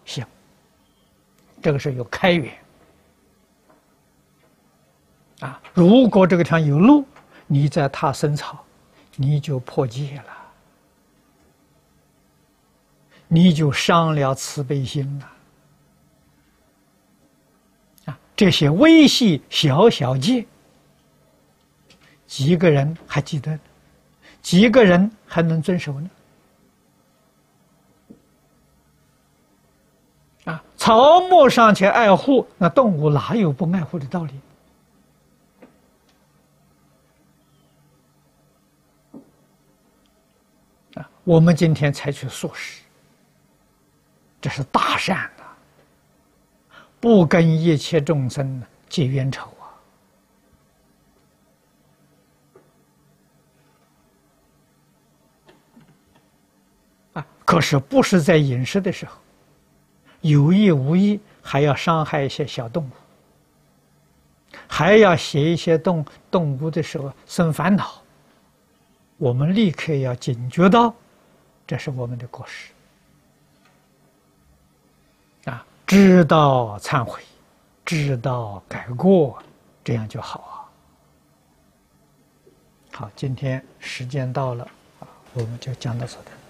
行，这个是有开源啊。如果这个地方有路，你在踏生草，你就破戒了，你就伤了慈悲心了啊。这些微细小小戒，几个人还记得呢？几个人还能遵守呢？啊，草木尚且爱护，那动物哪有不爱护的道理？啊，我们今天采取素食，这是大善呐，不跟一切众生结冤仇啊！可是不是在饮食的时候，有意无意还要伤害一些小动物，还要写一些动物的时候生烦恼，我们立刻要警觉到，这是我们的过失啊！知道忏悔，知道改过，这样就好啊。好，今天时间到了啊，我们就讲到这里。